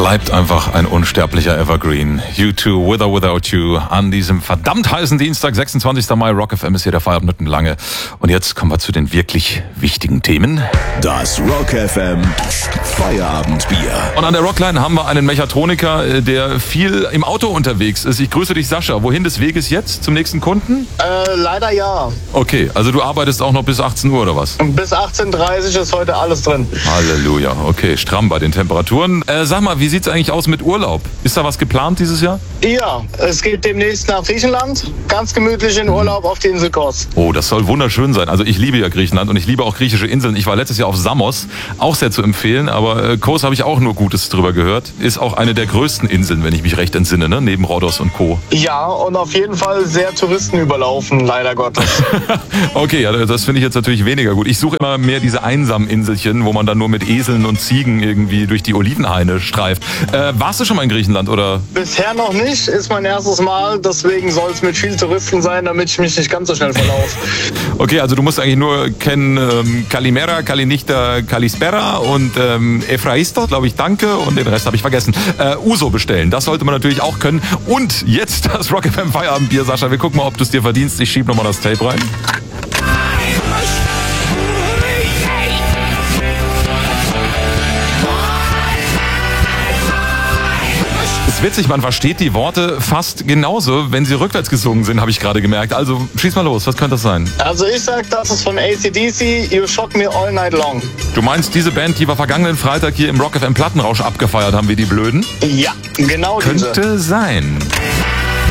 bleibt einfach ein unsterblicher Evergreen. U2, With or Without You, an diesem verdammt heißen Dienstag, 26. Mai. Rock FM ist hier der Feierabend lange. Und jetzt kommen wir zu den wirklich wichtigen Themen. Das Rock FM Feierabendbier. Und an der Rockline haben wir einen Mechatroniker, der viel im Auto unterwegs ist. Ich grüße dich, Sascha. Wohin des Weges jetzt? Zum nächsten Kunden? Leider ja. Okay, also du arbeitest auch noch bis 18 Uhr oder was? Bis 18:30 ist heute alles drin. Halleluja, okay, stramm bei den Temperaturen. Sag mal, wie sieht's eigentlich aus mit Urlaub? Ist da was geplant dieses Jahr? Ja, es geht demnächst nach Griechenland. Ganz gemütlich in Urlaub auf die Insel Kos. Oh, das soll wunderschön sein. Also ich liebe ja Griechenland und ich liebe auch griechische Inseln. Ich war letztes Jahr auf Samos, auch sehr zu empfehlen, aber Kos habe ich auch nur Gutes drüber gehört. Ist auch eine der größten Inseln, wenn ich mich recht entsinne, ne? Neben Rhodos und Co. Ja, und auf jeden Fall sehr touristenüberlaufen, leider Gottes. Okay, ja, das finde ich jetzt natürlich weniger gut. Ich suche immer mehr diese einsamen Inselchen, wo man dann nur mit Eseln und Ziegen irgendwie durch die Olivenhaine streift. Warst du schon mal in Griechenland, oder? Bisher noch nicht, ist mein erstes Mal, deswegen soll es mit vielen Touristen sein, damit ich mich nicht ganz so schnell verlaufe. Okay, also du musst eigentlich nur kennen Kalimera, Kalinichta, Kalispera und Efraisto, glaube ich, danke, und den Rest habe ich vergessen. Uso bestellen, das sollte man natürlich auch können. Und jetzt das Rock FM Feierabendbier, Sascha. Wir gucken mal, ob du es dir verdienst. Ich schiebe nochmal das Tape rein. Ist witzig, man versteht die Worte fast genauso, wenn sie rückwärts gesungen sind, habe ich gerade gemerkt. Also schieß mal los, was könnte das sein? Also ich sag, das ist von AC/DC, You Shock Me All Night Long. Du meinst diese Band, die wir vergangenen Freitag hier im Rock FM Plattenrausch abgefeiert haben, wie die Blöden? Ja, genau diese. Könnte sein.